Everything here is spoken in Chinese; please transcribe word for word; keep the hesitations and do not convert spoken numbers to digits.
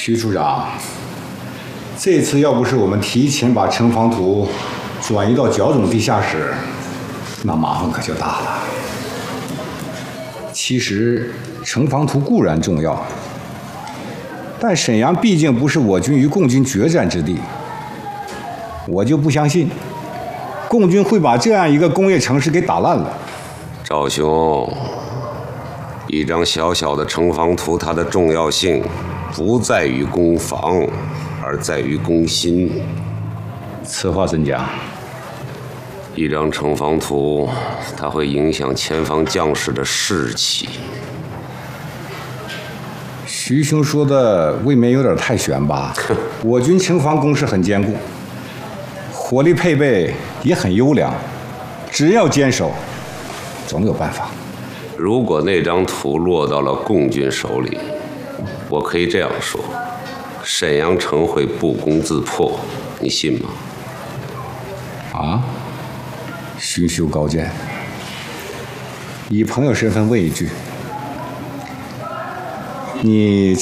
徐处长，这次要不是我们提前把城防图转移到剿总地下室，那麻烦可就大了。其实城防图固然重要，但沈阳毕竟不是我军与共军决战之地，我就不相信共军会把这样一个工业城市给打烂了。 赵兄，一张小小的城防图，它的重要性不在于攻防，而在于攻心。 此话怎讲？ 一张城防图，它会影响前方将士的士气。 徐兄说的未免有点太悬吧？我军城防工事很坚固，火力配备也很优良，只要坚守，总有办法。 如果那张图落到了共军手里，我可以这样说：沈阳城会不攻自破，你信吗？ 啊？徐修高见，以朋友身份问一句，你